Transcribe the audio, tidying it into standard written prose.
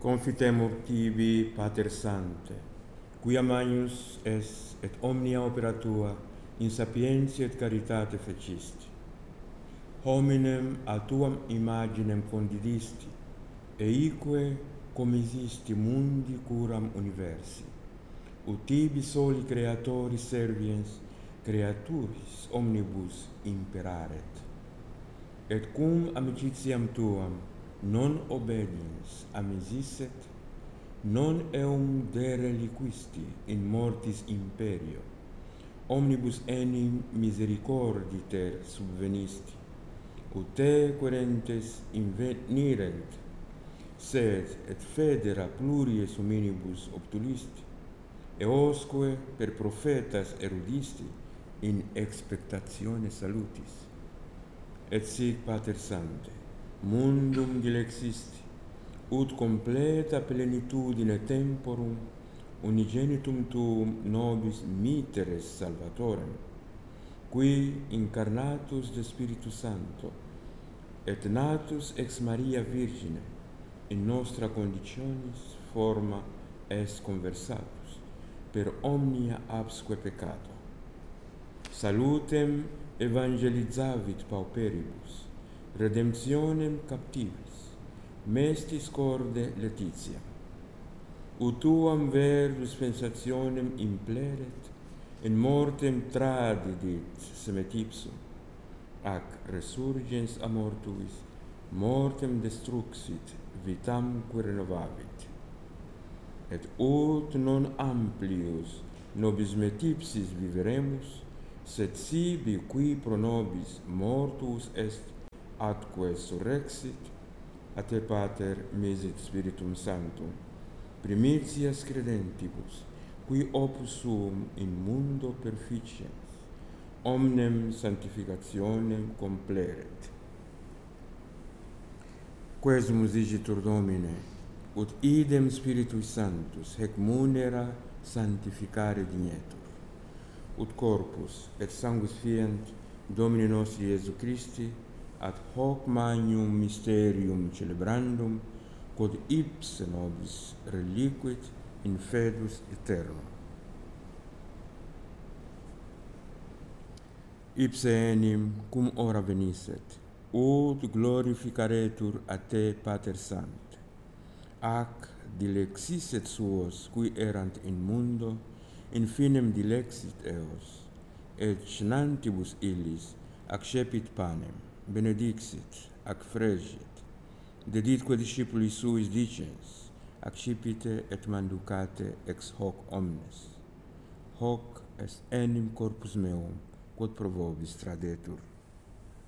Confitemur tibi, Pater Sancte, quia magnus es et omnia opera tua in sapientia et caritate fecisti. Hominem a tuam imaginem condidisti, eique comisisti mundi curam universi. Ut tibi soli creatori serviens, creaturis omnibus imperaret. Et cum amicitiam tuam non obediens amisisset, non eum de reliquisti in mortis imperio, omnibus enim misericorditer subvenisti, ut te querentes invenirent, sed et federa pluries hominibus obtulisti, eosque per prophetas erudisti in expectatione salutis. Et sic, Pater Sancte, mundum dilexisti, ut completa plenitudine temporum unigenitum tuum nobis miteres salvatorem, qui incarnatus de Spiritus Sancto et natus ex Maria Virgine in nostra conditionis forma est conversatus per omnia absque peccato. Salutem evangelizavit pauperibus, redemptionem captivis, mestis corde Laetitia. Ut tuam verbus pensationem impleret, in mortem tradidit semet ipsum, ac resurgens a mortuis, mortem destruxit, vitamque renovavit. Et ut non amplius nobis metipsis viveremus, sed sibi qui pro nobis mortuus est atque surrexit, a te, Pater, misit Spiritum Sanctum, primitias credentibus, qui opus suum in mundo perficiens, omnem sanctificationem compleret. Quesumus digitur Domine, ut idem Spiritui Sanctus hec munera sanctificare dignetur, ut corpus et sanguis fiant Domini nostri Iesu Christi ad hoc magnum mysterium celebrandum, quod ipse nobis reliquit in fidus aeternum. Ipse enim cum ora venisset, ut glorificaretur a te, Pater Sancte, ac dilexisset suos qui erant in mundo, in finem dilexit eos, et cenantibus illis accepit panem, benedixit, ac fregit, deditque discipulis suis dicens, accipite et manducate ex hoc omnes. Hoc est enim corpus meum, quod pro vobis tradetur.